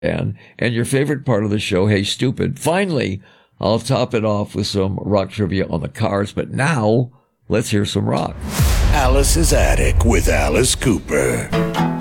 and your favorite part of the show, Hey Stupid. Finally, I'll top it off with some rock trivia on the Cars, but now let's hear some rock. Alice's Attic with Alice Cooper.